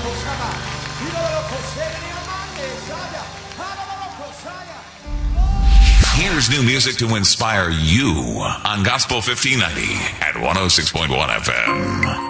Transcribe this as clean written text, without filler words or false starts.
Here's new music to inspire you on Gospel 1590 at 106.1 FM.